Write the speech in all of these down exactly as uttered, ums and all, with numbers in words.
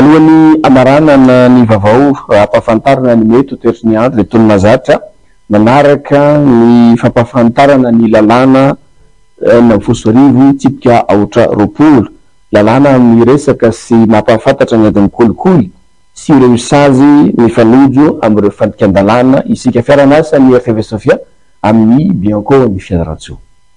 alohan'ny amaranana ny vaovao ampahafantarana ny mety toetrany ny andro le tony mazatra manaraka ny fampahafantarana ny lalàna na fosorivo tsipika aotra roapolo lalàna amin'ny resaka sy mampahafantatra ny adiny kolikoly sy ireo sazy mifanojo amin'ireo fandikan-dalàna isika fiaranasa ny R T V Sofia amin'ny Bianco ny fianarantsoa.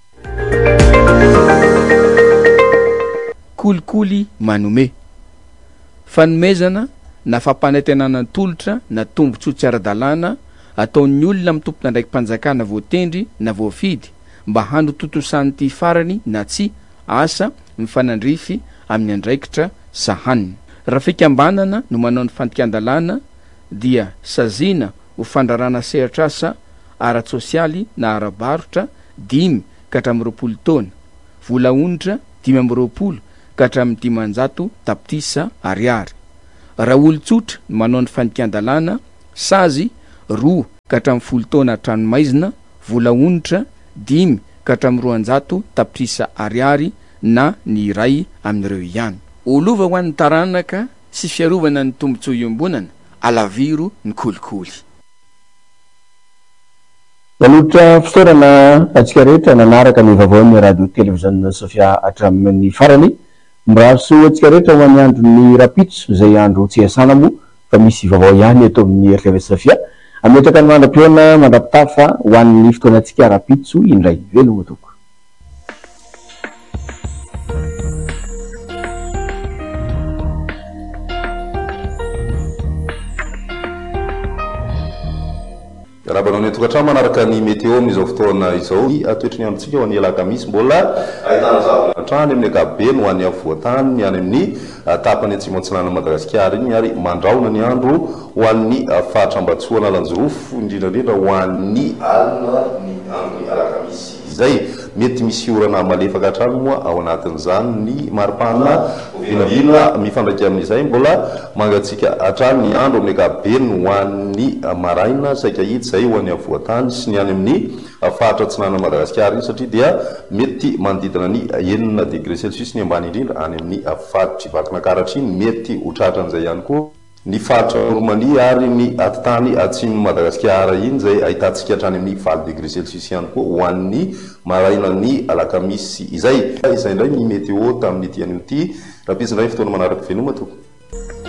Kolikoly manome fanomezana na fampanantenana tolotra na tombontsoa ara-dalàna ataon'ny olona amin'ny tompona ndraiky mpanjakana voatendry na voafidy mba hano tontosany ty farany na tsy asa mifanandrify amin'ny andraikitra sahaniny. Raha fikambanana no manao ny fandikan-dalàna dia sazina ho fandrarana sehatra asa ara-tsosialy na ara-barotra dimy ka hatramin'ny roapolo taona, vola onitra dimy amby roapolo ka hatramin'ny dimanjato tapitrisa ariary. Raha olo-tsotra no manao ny fandikan-dalàna sazy roa ka hatramin'ny folo taona tranomaizina, vola onitra dimy ka hatramin'ny roanjato tapitrisa ariary na ny iray amin'ireo ihany. Olova ho an'ny taranaka sy fiarovana ny tombontsoa iombonana alaviro ny kolikoly. Nalotra fisaorana atsika rehetra nanaraka ny vaovaon'ny radio televiziona Sofia hatramin'ny farany. Miraso atsika rehetra ho an'ny andron'ny rapitso izay andro tsy hiasana moa fa misy vaovao ihany eto amin'ny R T V Sofia. Ametraka ny mandram-piona mandrapitafa ho an'ny fotoanantsika rapitso indray velogna toko. raha banao ny tokantrano manaraka ny météo amin'izao fotoana izao atoetrany amintsika ho an'ny alakamisy mbola ahitana zavatrany amin'ny ankapobeny ho an'ny afovoantany ny any amin'ny tapany atsimo antsinana Madagasikara iny ary mandraona ny andro ho an'ny fahatrambatsoana lanjorofo indrindrandrindra ho an'ny alina ny andron'ny alakamisy izay mety misy orana malefaka hatrany moa ao anatin'izany ny maripana vinavina mifandraika amin'izay mbola mangatsika hatrany ny andro amin'ny ankapobeny ho an'ny maraina saika hita zay ho an'ny avoatany sy ny any amin'ny fahatra atsinana Madagasikara iny satria dia mety manodidina ny enina degré celsius ny ambany indrindra any amin'ny faritry vakinakaratry iny mety ho tratran'izay ihany koa ny faritra Normandie ary ny atitany atsimo Madagasikara iny zay ahitantsika hatrany amin'ny valo degré celsius ihany koa ho an'ny maraina ny alakamisy izay izay indray ny météo tamin'ny ity an'ity raha pisy indray fotoana manaraka veloma toko.